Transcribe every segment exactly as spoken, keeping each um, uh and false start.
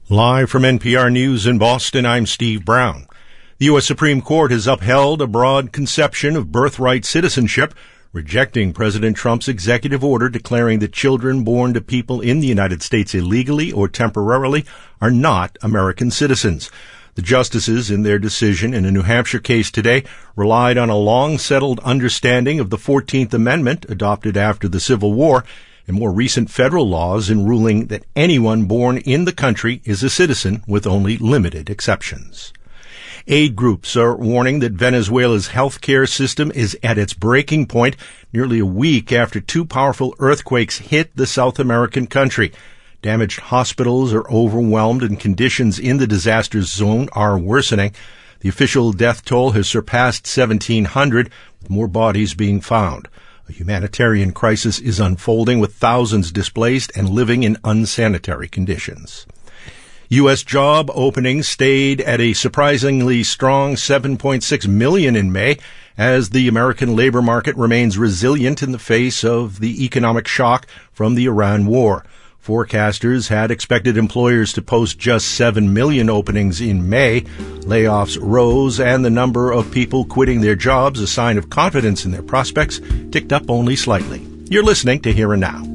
Live from N P R News in Boston, I'm Steve Brown. The U S Supreme Court has upheld a broad conception of birthright citizenship, rejecting President Trump's executive order declaring that children born to people in the United States illegally or temporarily are not American citizens. The justices, in their decision in a New Hampshire case today, relied on a long-settled understanding of the fourteenth Amendment adopted after the Civil War and more recent federal laws in ruling that anyone born in the country is a citizen with only limited exceptions. Aid groups are warning that Venezuela's healthcare system is at its breaking point nearly a week after two powerful earthquakes hit the South American country. Damaged hospitals are overwhelmed and conditions in the disaster zone are worsening. The official death toll has surpassed seventeen hundred, with more bodies being found. A humanitarian crisis is unfolding with thousands displaced and living in unsanitary conditions. U S job openings stayed at a surprisingly strong seven point six million in May as the American labor market remains resilient in the face of the economic shock from the Iran war. Forecasters had expected employers to post just seven million openings in May. Layoffs rose, and the number of people quitting their jobs, a sign of confidence in their prospects, ticked up only slightly. You're listening to Here and Now.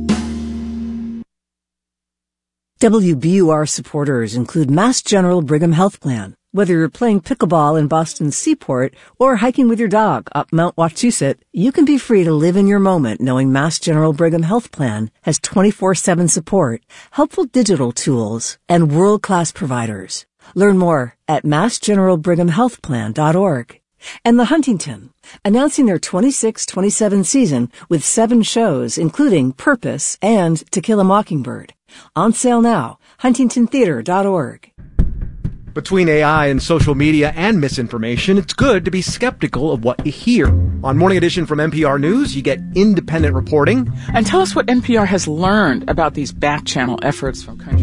W B U R supporters include Mass General Brigham Health Plan. Whether you're playing pickleball in Boston's Seaport or hiking with your dog up Mount Wachusett, you can be free to live in your moment knowing Mass General Brigham Health Plan has twenty-four seven support, helpful digital tools, and world-class providers. Learn more at mass general brigham health plan dot org. And The Huntington, announcing their twenty-six twenty-seven season with seven shows, including Purpose and To Kill a Mockingbird. On sale now, huntington theater dot org. Between A I and social media and misinformation, it's good to be skeptical of what you hear. On Morning Edition from N P R News, you get independent reporting. And tell us what N P R has learned about these back-channel efforts from countries.